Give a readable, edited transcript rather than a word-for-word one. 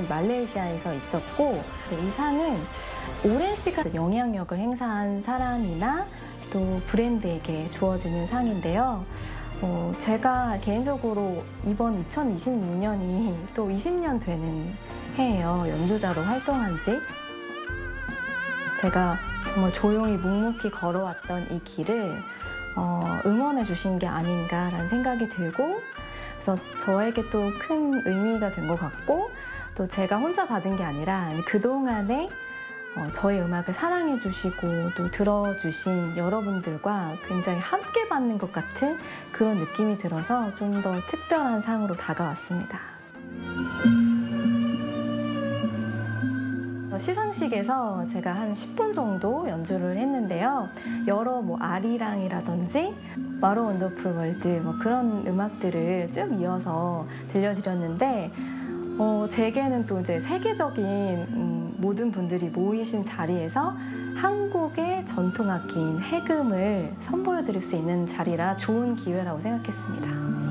말레이시아에서 있었고, 이 상은 오랜 시간 영향력을 행사한 사람이나 또 브랜드에게 주어지는 상인데요. 제가 개인적으로 이번 2026년이 또 20년 되는 해예요. 연주자로 활동한 지. 제가 정말 조용히 묵묵히 걸어왔던 이 길을 응원해 주신 게 아닌가라는 생각이 들고, 그래서 저에게 또 큰 의미가 된 것 같고, 또 제가 혼자 받은 게 아니라 그동안에 저의 음악을 사랑해 주시고 또 들어주신 여러분들과 굉장히 함께 받는 것 같은 그런 느낌이 들어서 좀 더 특별한 상으로 다가왔습니다. 시상식에서 제가 한 10분 정도 연주를 했는데요. 여러 아리랑이라든지 마로 원더풀 월드 그런 음악들을 쭉 이어서 들려드렸는데, 제게는 또 이제 세계적인 모든 분들이 모이신 자리에서 한국의 전통악기인 해금을 선보여드릴 수 있는 자리라 좋은 기회라고 생각했습니다.